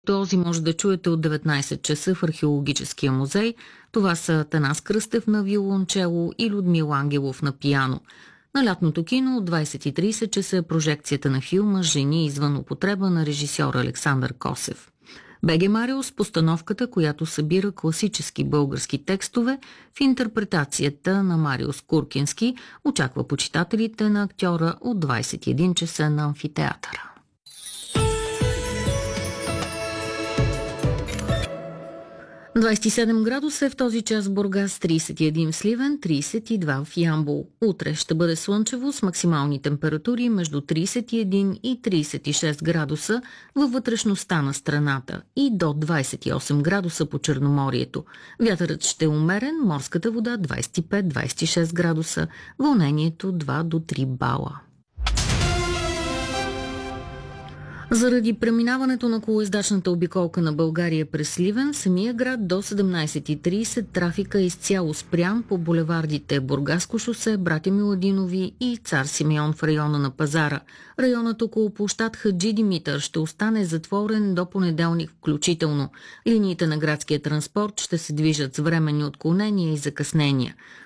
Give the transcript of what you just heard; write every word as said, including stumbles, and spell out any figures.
Този може да чуете от деветнайсет часа в Археологическия музей. Това са Танас Кръстев на виолончело и Людмила Ангелов на пиано. На лятното кино от двайсет и трийсет часа е прожекцията на филма «Жени извън употреба» на режисьор Александър Косев. БГ Мариус, постановката, която събира класически български текстове в интерпретацията на Мариус Куркински, очаква почитателите на актьора от двайсет и един часа на амфитеатъра. двайсет и седем градуса е в този час в Бургас, трийсет и един в Сливен, трийсет и два в Ямбол. Утре ще бъде слънчево с максимални температури между трийсет и един и трийсет и шест градуса във вътрешността на страната и до двайсет и осем градуса по Черноморието. Вятърът ще е умерен, морската вода двайсет и пет до двайсет и шест градуса, вълнението два до три бала. Заради преминаването на колоездачната обиколка на България през Сливен, самия град до седемнайсет и трийсет трафика е изцяло спрян по булевардите Бургаско шосе, Братя Миладинови и Цар Симеон в района на Пазара. Районът около площад Хаджи Димитър ще остане затворен до понеделник включително. Линиите на градския транспорт ще се движат с временни отклонения и закъснения.